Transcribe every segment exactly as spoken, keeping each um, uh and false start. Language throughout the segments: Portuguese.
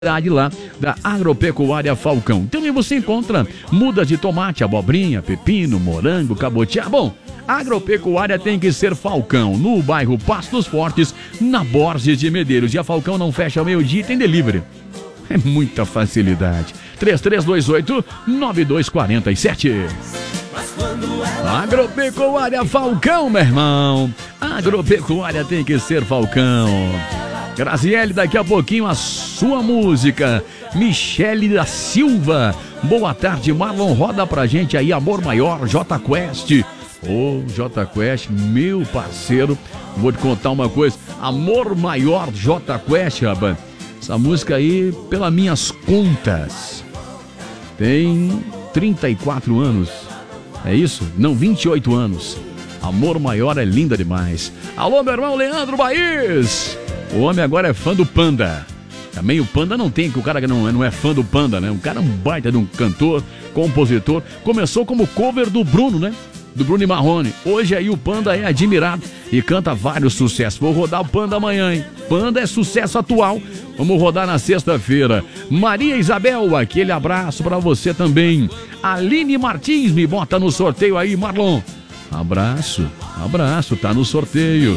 lá da Agropecuária Falcão. Também você encontra mudas de tomate, abobrinha, pepino, morango, cabotiá. Bom, Agropecuária tem que ser Falcão, no bairro Pastos Fortes, na Borges de Medeiros. E a Falcão não fecha ao meio-dia e tem delivery. É muita facilidade. três três dois oito, nove dois quatro sete. Agropecuária Falcão, meu irmão. Agropecuária tem que ser Falcão. Graziele, daqui a pouquinho a sua música. Michele da Silva. Boa tarde, Marlon. Roda pra gente aí, Amor Maior, J Quest. Ô, J Quest, meu parceiro. Vou te contar uma coisa. Amor Maior, J Quest, rapaz. Essa música aí, pelas minhas contas, tem trinta e quatro anos. É isso? Não, vinte e oito anos. Amor Maior é linda demais. Alô, meu irmão Leandro Baís. O homem agora é fã do Panda. Também o Panda não tem, que o cara que não, não é fã do Panda, né? Um cara é um baita de um cantor, compositor. Começou como cover do Bruno, né? Do Bruno e Marrone. Hoje aí o Panda é admirado e canta vários sucessos. Vou rodar o Panda amanhã, hein? Panda é sucesso atual. Vamos rodar na sexta-feira. Maria Isabel, aquele abraço pra você também. Aline Martins, me bota no sorteio aí, Marlon. Abraço, abraço, tá no sorteio.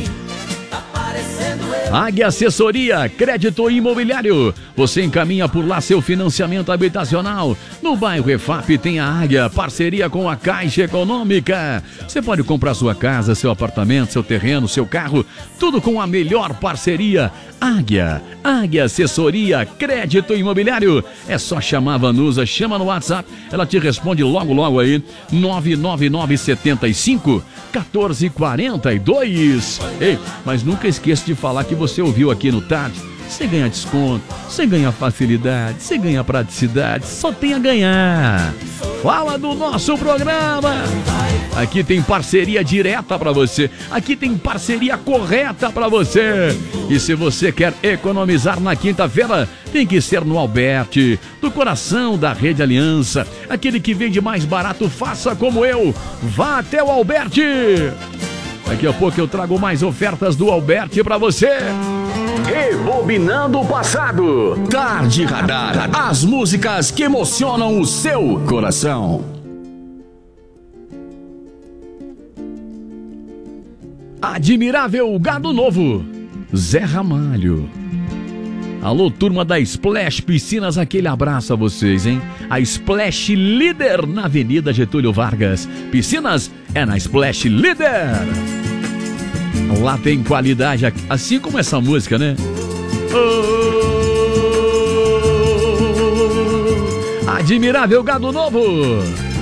Águia Assessoria, crédito imobiliário. Você encaminha por lá seu financiamento habitacional. No bairro E F A P tem a Águia, parceria com a Caixa Econômica. Você pode comprar sua casa, seu apartamento, seu terreno, seu carro, tudo com a melhor parceria. Águia, Águia Assessoria, crédito imobiliário. É só chamar a Vanusa, chama no WhatsApp, ela te responde logo logo aí. nove nove nove sete cinco, um quatro quatro dois. Ei, mas nunca esqueça de falar que você ouviu aqui no Tarde. Você ganha desconto, você ganha facilidade, você ganha praticidade, só tem a ganhar. Fala do nosso programa. Aqui tem parceria direta para você. Aqui tem parceria correta para você. E se você quer economizar na quinta-feira, tem que ser no Alberti, do coração da Rede Aliança. Aquele que vende mais barato, faça como eu. Vá até o Alberti. Daqui a pouco eu trago mais ofertas do Alberti para você. Rebobinando o passado. Tarde Radar. As músicas que emocionam o seu coração. Admirável Gado Novo. Zé Ramalho. Alô, turma da Splash Piscinas, aquele abraço a vocês, hein? A Splash Líder na Avenida Getúlio Vargas. Piscinas é na Splash Líder. Lá tem qualidade, assim como essa música, né? Oh, Admirável Gado Novo.